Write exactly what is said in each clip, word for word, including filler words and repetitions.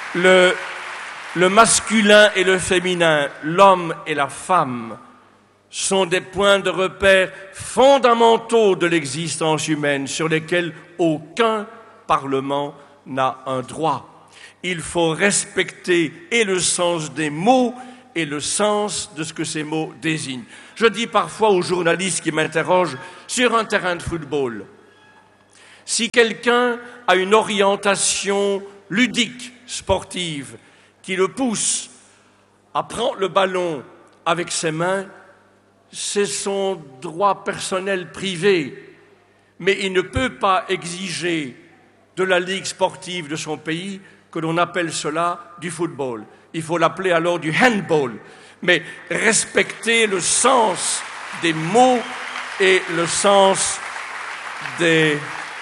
le, le masculin et le féminin, l'homme et la femme, sont des points de repère fondamentaux de l'existence humaine sur lesquels aucun Parlement n'a un droit. Il faut respecter et le sens des mots et le sens de ce que ces mots désignent. Je dis parfois aux journalistes qui m'interrogent sur un terrain de football, si quelqu'un a une orientation ludique, sportive, qui le pousse à prendre le ballon avec ses mains, c'est son droit personnel privé, mais il ne peut pas exiger de la ligue sportive de son pays que l'on appelle cela du football. Il faut l'appeler alors du handball, mais respecter le sens des mots et le sens des,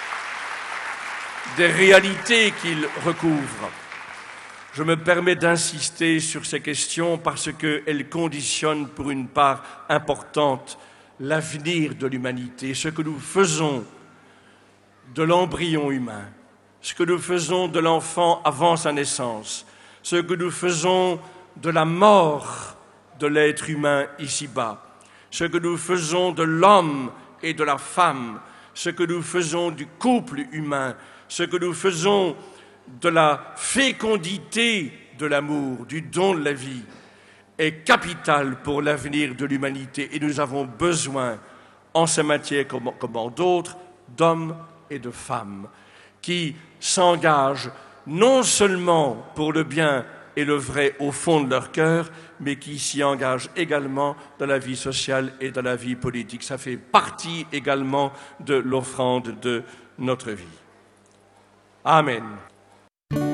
des réalités qu'il recouvre. Je me permets d'insister sur ces questions parce qu'elles conditionnent pour une part importante l'avenir de l'humanité, ce que nous faisons de l'embryon humain, ce que nous faisons de l'enfant avant sa naissance, ce que nous faisons de la mort de l'être humain ici-bas, ce que nous faisons de l'homme et de la femme, ce que nous faisons du couple humain, ce que nous faisons de la fécondité de l'amour, du don de la vie, est capital pour l'avenir de l'humanité. Et nous avons besoin, en ces matières comme, comme en d'autres, d'hommes et de femmes qui s'engagent non seulement pour le bien et le vrai au fond de leur cœur, mais qui s'y engagent également dans la vie sociale et dans la vie politique. Ça fait partie également de l'offrande de notre vie. Amen.